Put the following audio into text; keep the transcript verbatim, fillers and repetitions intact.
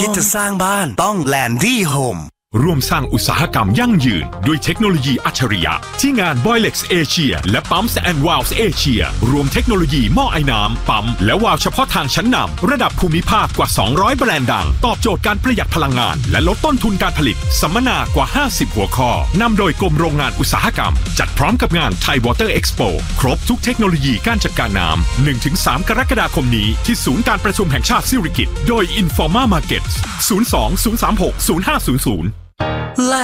คิดจะสร้างบ้านต้องแลนดี้โฮมร่วมสร้างอุตสาหกรรมยั่งยืนด้วยเทคโนโลยีอัจฉริยะที่งาน Boilex Asia และ Pumps and Valves Asia รวมเทคโนโลยีหม้อไอน้ำปั๊มและวาล์วเฉพาะทางชั้นนำระดับภูมิภาคกว่าสองร้อยแบรนด์ดังตอบโจทย์การประหยัดพลังงานและลดต้นทุนการผลิตสัมมนากว่าห้าสิบหัวข้อนำโดยกรมโรงงานอุตสาหกรรมจัดพร้อมกับงาน Thai Water Expo ครบทุกเทคโนโลยีการจัดการน้ำ หนึ่งถึงสาม กรกฎาคมนี้ที่ศูนย์การประชุมแห่งชาติสิริกิติ์โดย Informa Markets ศูนย์ สอง ศูนย์ สาม หก ศูนย์ ห้า ศูนย์ ศูนย์